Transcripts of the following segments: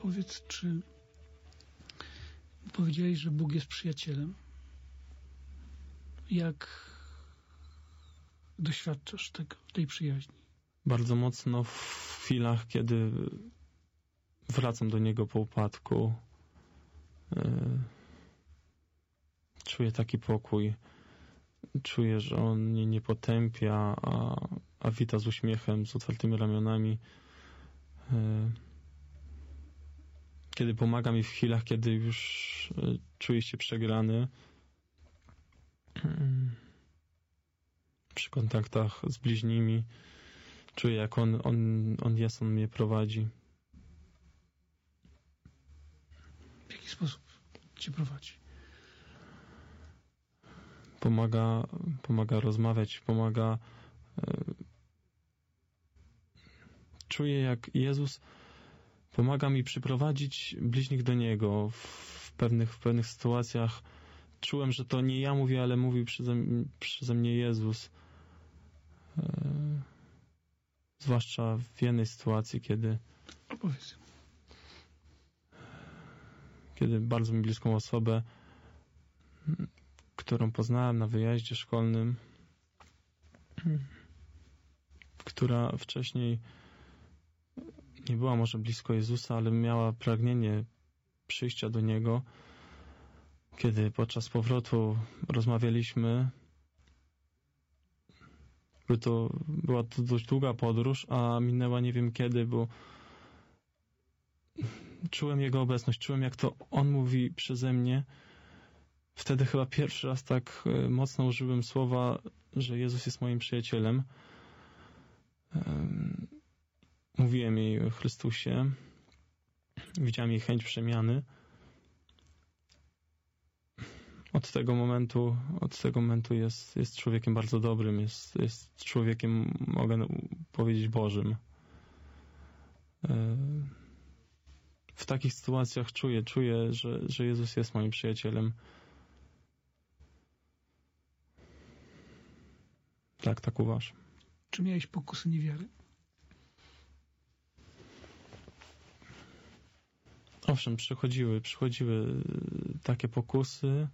powiedz, czy powiedziałeś, że Bóg jest przyjacielem? Jak doświadczasz tej przyjaźni? Bardzo mocno w chwilach, kiedy wracam do Niego po upadku. Czuję taki pokój. Czuję, że On mnie nie potępia, a wita z uśmiechem, z otwartymi ramionami. Kiedy pomaga mi w chwilach, kiedy już czuję się przegrany. Przy kontaktach z bliźnimi. Czuję, jak On jest, On mnie prowadzi. W jaki sposób Cię prowadzi? Pomaga rozmawiać, pomaga... Czuję, jak Jezus pomaga mi przyprowadzić bliźnich do Niego. W pewnych sytuacjach czułem, że to nie ja mówię, ale mówił przeze mnie Jezus. Zwłaszcza w jednej sytuacji, kiedy bardzo mi bliską osobę, którą poznałem na wyjeździe szkolnym, która wcześniej nie była może blisko Jezusa, ale miała pragnienie przyjścia do Niego. Kiedy podczas powrotu rozmawialiśmy, była to dość długa podróż, a minęła nie wiem kiedy, bo czułem Jego obecność, czułem, jak to On mówi przeze mnie. Wtedy chyba pierwszy raz tak mocno użyłem słowa, że Jezus jest moim przyjacielem. Mówiłem jej o Chrystusie. Widziałem jej chęć przemiany. Od tego momentu jest człowiekiem bardzo dobrym, jest człowiekiem, mogę powiedzieć, Bożym. W takich sytuacjach czuję, że Jezus jest moim przyjacielem. Tak uważam. Czy miałeś pokusy niewiary? Owszem, przychodziły takie pokusy.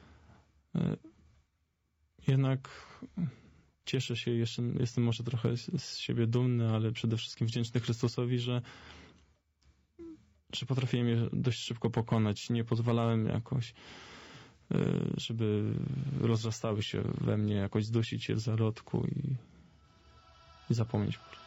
Jednak cieszę się, jestem może trochę z siebie dumny, ale przede wszystkim wdzięczny Chrystusowi, że potrafiłem je dość szybko pokonać. Nie pozwalałem jakoś, żeby rozrastały się we mnie, jakoś zdusić je w zarodku i zapomnieć.